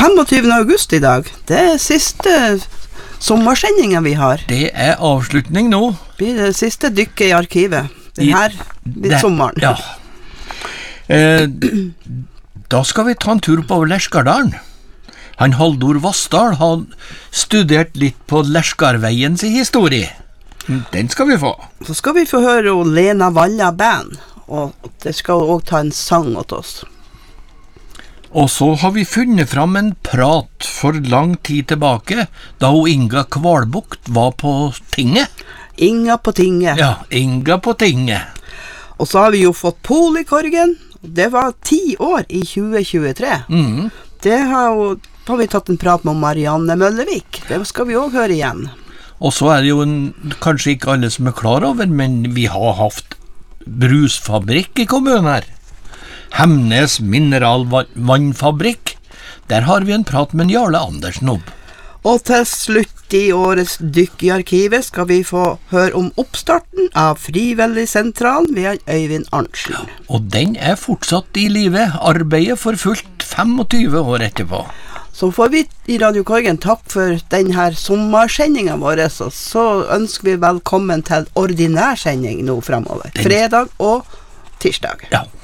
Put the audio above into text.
25. august I dag. Det siste sommersendingen vi har. Det avslutning nå. Blir det siste dykket I arkivet. Det her blir sommeren. Ja. Da skal vi ta en tur på Lerskardalen. Han Haldor Vassdal har studert litt på Lerskarveien sin historie. Den skal vi få. Så skal vi få høre Lena Valla Band, og det skal også ta en sang åt oss. Og så har vi funnet fram en prat for lang tid tilbake, da Inga Kvalbukt var på tinget. Inga på tinget. Ja, Inga på tinget. Og så har vi jo fått Pol I korgen. Det var 10 år I 2023. Det har vi tatt en prat med Marianne Møllevik. Det skal vi også høre igjen. Og så det jo kanskje ikke alle som klar over, men vi har hatt brusfabrikk I kommunen her. Hemnes mineralvannfabrikk. Der har vi en prat med Jarle Andersen opp. Og til slutt I årets dykk I arkivet skal vi få høre om oppstarten av Frivilligsentralen ved Øyvind Arntzen. Ja, og den fortsatt I live, arbeidet for fullt 25 år etterpå. Så får vi I Radio Korgen takk for denne sommersendingen vår, og så ønsker vi velkommen til ordinær sending nå fremover. Fredag og tirsdag. Ja.